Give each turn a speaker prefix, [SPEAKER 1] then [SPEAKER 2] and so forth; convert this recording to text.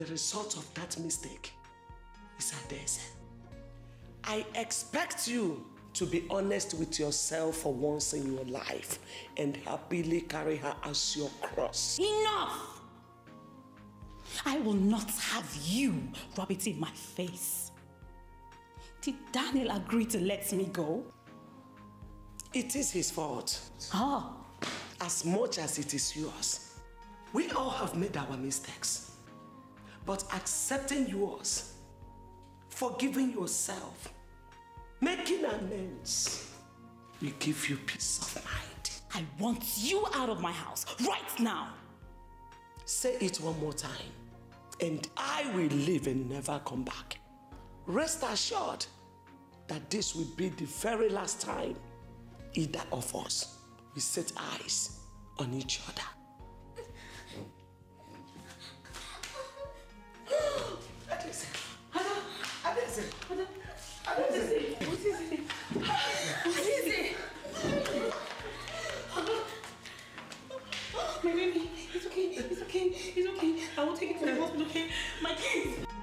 [SPEAKER 1] The result of that mistake is Adaeze. I expect you to be honest with yourself for once in your life and happily carry her as your cross.
[SPEAKER 2] Enough! I will not have you rub it in my face. Did Daniel agree to let me go?
[SPEAKER 1] It is his fault.
[SPEAKER 2] Oh.
[SPEAKER 1] As much as it is yours. We all have made our mistakes. But accepting yours, forgiving yourself, making amends, will give you peace of mind.
[SPEAKER 2] I want you out of my house right now.
[SPEAKER 1] Say it one more time, and I will leave and never come back. Rest assured that this will be the very last time either of us will set eyes on each other. Adaeze!
[SPEAKER 2] What is it? My baby, it's okay. I will take it to the hospital, okay? My kids.